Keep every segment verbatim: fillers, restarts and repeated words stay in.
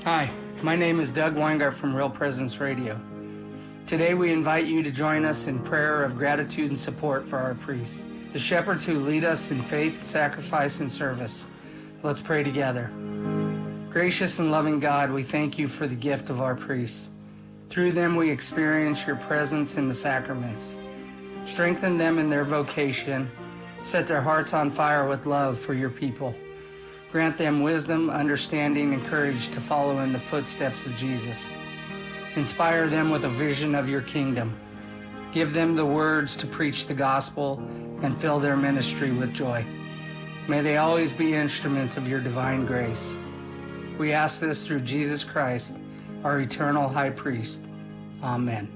Hi, my name is Doug Weingart from Real Presence Radio. Today we invite you to join us in prayer of gratitude and support for our priests, the shepherds who lead us in faith, sacrifice, and service. Let's pray together. Gracious and loving God, we thank you for the gift of our priests. Through them we experience your presence in the sacraments. Strengthen them in their vocation. Set their hearts on fire with love for your people. Grant them wisdom, understanding, and courage to follow in the footsteps of Jesus. Inspire them with a vision of your kingdom. Give them the words to preach the gospel and fill their ministry with joy. May they always be instruments of your divine grace. We ask this through Jesus Christ, our eternal high priest. Amen.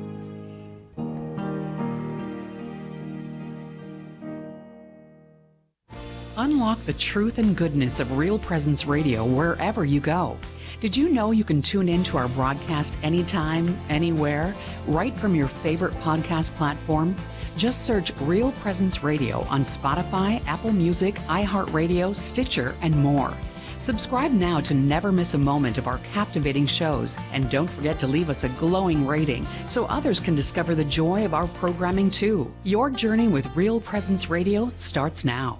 Unlock the truth and goodness of Real Presence Radio wherever you go. Did you know you can tune in to our broadcast anytime, anywhere, right from your favorite podcast platform? Just search Real Presence Radio on Spotify, Apple Music, iHeartRadio, Stitcher, and more. Subscribe now to never miss a moment of our captivating shows, and don't forget to leave us a glowing rating so others can discover the joy of our programming too. Your journey with Real Presence Radio starts now.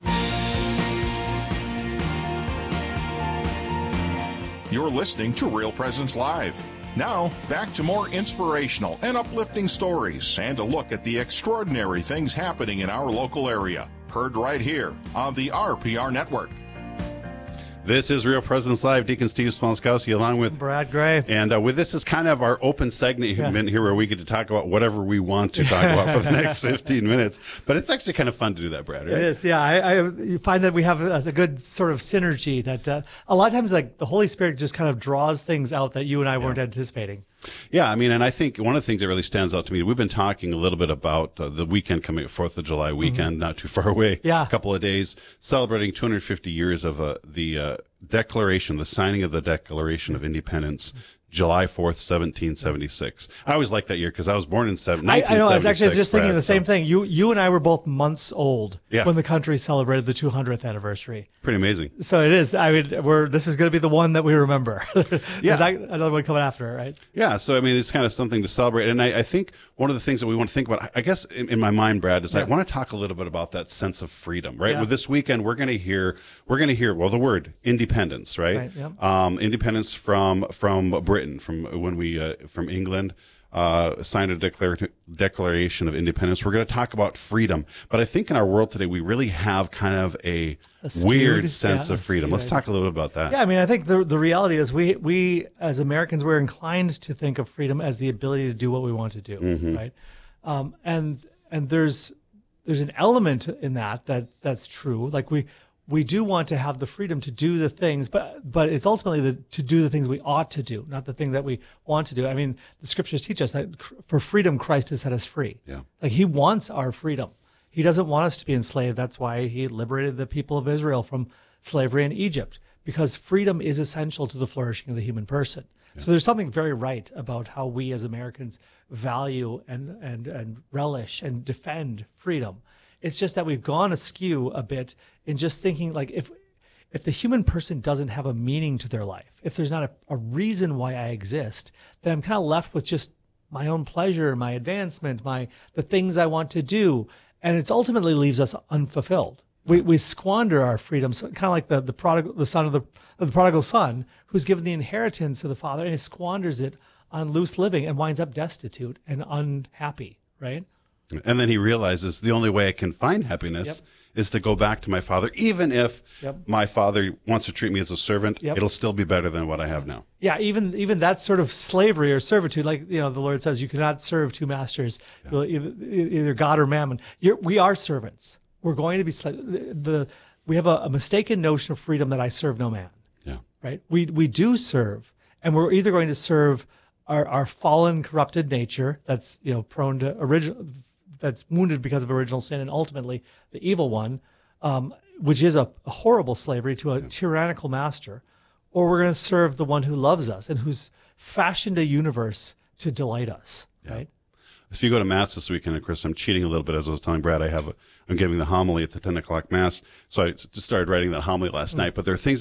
You're listening to Real Presence Live. Now, back to more inspirational and uplifting stories and a look at the extraordinary things happening in our local area. Heard right here on the R P R Network. This is Real Presence Live. Deacon Steve Smolskowski along with Brad Gray. And uh, with this is kind of our open segment yeah. here where we get to talk about whatever we want to talk about for the next fifteen minutes. But it's actually kind of fun to do that, Brad, right? It is, yeah. I, I you find that we have a, a good sort of synergy that uh, a lot of times like the Holy Spirit just kind of draws things out that you and I weren't yeah. anticipating. Yeah, I mean, and I think one of the things that really stands out to me, we've been talking a little bit about uh, the weekend coming, fourth of July weekend, mm-hmm. not too far away, yeah. a couple of days, celebrating two hundred fifty years of uh, the uh, Declaration, the signing of the Declaration of Independence, July fourth, seventeen seventy-six. I always liked that year because I was born in nineteen seventy-six. I, I know, I was actually just thinking Brad, the same so. thing. You you and I were both months old yeah. when the country celebrated the two hundredth anniversary. Pretty amazing. So it is. I mean, we're this is going to be the one that we remember. yeah. There's another one coming after it, right? Yeah, so I mean, it's kind of something to celebrate. And I, I think one of the things that we want to think about, I guess in, in my mind, Brad, is yeah. I want to talk a little bit about that sense of freedom, right? Yeah. With this weekend, we're going to hear, we're going to hear, well, the word independence, right? Right, yep. Um, independence from, from Britain, from when we, uh, from England, uh, signed a declar- declaration of independence. We're going to talk about freedom. But I think in our world today, we really have kind of a, a skewed, weird sense yeah, of freedom. Let's talk a little bit about that. Yeah, I mean, I think the the reality is we, we as Americans, we're inclined to think of freedom as the ability to do what we want to do, mm-hmm. right? Um, and and there's there's an element in that that that's true. Like we we do want to have the freedom to do the things, but but it's ultimately the, to do the things we ought to do, not the thing that we want to do. I mean, the scriptures teach us that for freedom, Christ has set us free. Yeah, like He wants our freedom. He doesn't want us to be enslaved. That's why He liberated the people of Israel from slavery in Egypt, because freedom is essential to the flourishing of the human person. Yeah. So there's something very right about how we as Americans value and and and relish and defend freedom. It's just that we've gone askew a bit in just thinking like if if the human person doesn't have a meaning to their life, if there's not a, a reason why I exist, then I'm kind of left with just my own pleasure, my advancement, my the things I want to do, and it ultimately leaves us unfulfilled. We we squander our freedom, so kind of like the the prodigal, the son of the of the prodigal son, who's given the inheritance to the father, and he squanders it on loose living and winds up destitute and unhappy, right? And then he realizes the only way I can find happiness Yep. is to go back to my father. Even if Yep. my father wants to treat me as a servant, Yep. it'll still be better than what I have now. Yeah, even even that sort of slavery or servitude, like you know, the Lord says, you cannot serve two masters, Yeah. You'll either, either God or mammon. You're, we are servants. We're going to be slaves. The we have a, a mistaken notion of freedom that I serve no man. Yeah. Right. We we do serve, and we're either going to serve our, our fallen, corrupted nature that's you know prone to original, that's wounded because of original sin, and ultimately the evil one, um, which is a, a horrible slavery to a yeah. tyrannical master, or we're going to serve the one who loves us and who's fashioned a universe to delight us. Yeah. Right. If you go to Mass this weekend, of course, I'm cheating a little bit. As I was telling Brad, I have a, I'm giving the homily at the ten o'clock Mass. So I just started writing that homily last mm-hmm. night. But there are things